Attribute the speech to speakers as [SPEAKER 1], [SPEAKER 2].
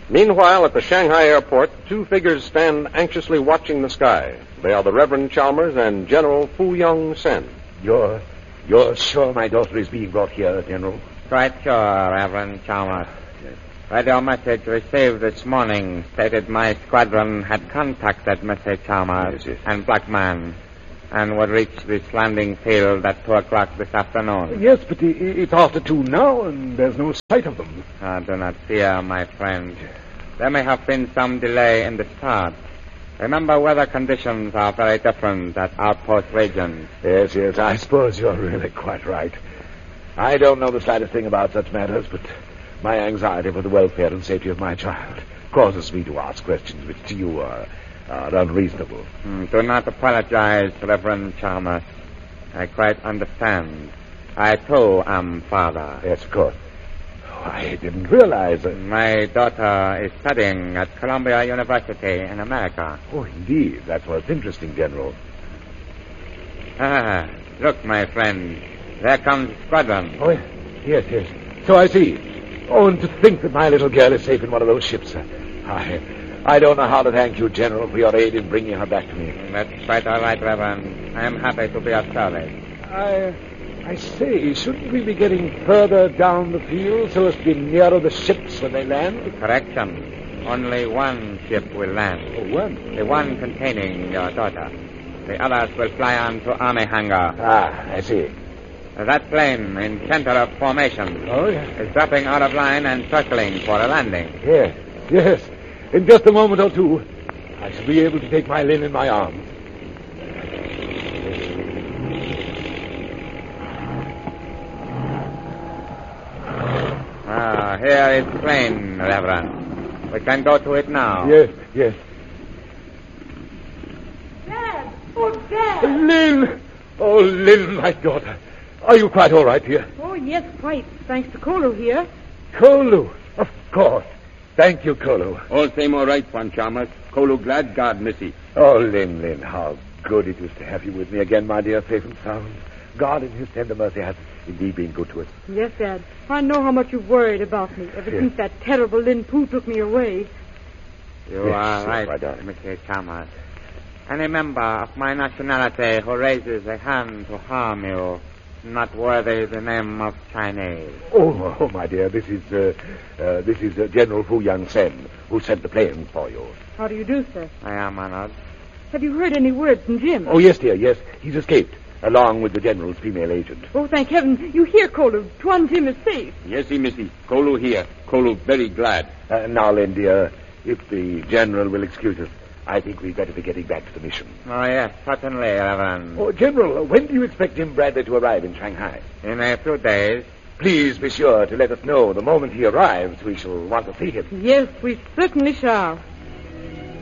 [SPEAKER 1] Meanwhile, at the Shanghai airport, two figures stand anxiously watching the sky. They are the Reverend Chalmers and General Fu Yong Sen.
[SPEAKER 2] You're sure my daughter is being brought here, General?
[SPEAKER 3] Quite sure, Reverend Chalmers. Radio message received this morning stated my squadron had contacted Mr. Chalmers and Black Man and would reach this landing field at 2 o'clock this afternoon.
[SPEAKER 2] Yes, but it's after 2 now, and there's no sight of them.
[SPEAKER 3] Do not fear, my friend. There may have been some delay in the start. Remember, weather conditions are very different at outpost regions.
[SPEAKER 2] Yes, I suppose you're really quite right. I don't know the slightest thing about such matters, but my anxiety for the welfare and safety of my child causes me to ask questions which to you are unreasonable.
[SPEAKER 3] Do not apologize, Reverend Chalmers. I quite understand. I, too, am father.
[SPEAKER 2] Yes, of course. I didn't realize that.
[SPEAKER 3] My daughter is studying at Columbia University in America.
[SPEAKER 2] Oh, indeed. That's what's interesting, General.
[SPEAKER 3] Look, my friend. There comes the squadron.
[SPEAKER 2] Oh, yes. So I see. Oh, and to think that my little girl is safe in one of those ships. I don't know how to thank you, General, for your aid in bringing her back to me.
[SPEAKER 3] That's quite all right, Reverend. I am happy to be of service.
[SPEAKER 2] I say, shouldn't we be getting further down the field so as to be nearer the ships when they land?
[SPEAKER 3] Correction. Only one ship will land.
[SPEAKER 2] Oh, one?
[SPEAKER 3] The one containing your daughter. The others will fly on to Army hangar.
[SPEAKER 2] I see.
[SPEAKER 3] That plane in center of formation is dropping out of line and circling for a landing.
[SPEAKER 2] Yes. In just a moment or two, I shall be able to take my Lynn in my arms.
[SPEAKER 3] Here is the plane, Reverend. We can go to it now.
[SPEAKER 2] Yes.
[SPEAKER 4] Dad! Oh, Dad!
[SPEAKER 2] Lynn! Oh, Lynn, my daughter. Are you quite all right here?
[SPEAKER 4] Oh, yes, quite. Thanks to Kolo here.
[SPEAKER 2] Kolo, of course. Thank you, Kolo.
[SPEAKER 5] All same all right, Juan Chalmers. Kolo glad God missy.
[SPEAKER 2] Oh, Lynn, how good it is to have you with me again, my dear, safe and sound. God in his tender mercy has indeed been good to us.
[SPEAKER 4] Yes, Dad. I know how much you've worried about me ever since that terrible Lin Poo took me away.
[SPEAKER 3] You are right, Mr. Chalmers. Any member of my nationality who raises a hand to harm you, not worthy the name of Chinese.
[SPEAKER 2] Oh, my dear, this is General Fu Yong Sen, who sent the plane for you.
[SPEAKER 4] How do you do, sir?
[SPEAKER 3] I am honored.
[SPEAKER 4] Have you heard any word from Jim?
[SPEAKER 2] Oh, yes, dear, yes. He's escaped, along with the General's female agent.
[SPEAKER 4] Oh, thank heaven. You hear, Kolo. Tuan Jim is safe.
[SPEAKER 5] Yes, missy. Kolo here. Kolo very glad.
[SPEAKER 2] Now, Lynn, dear, if the General will excuse us, I think we'd better be getting back to the mission.
[SPEAKER 3] Oh, yes, certainly, Reverend.
[SPEAKER 2] Oh, General, when do you expect Jim Bradley to arrive in Shanghai?
[SPEAKER 3] In a few days.
[SPEAKER 2] Please be sure to let us know the moment he arrives. We shall want to see him.
[SPEAKER 4] Yes, we certainly shall.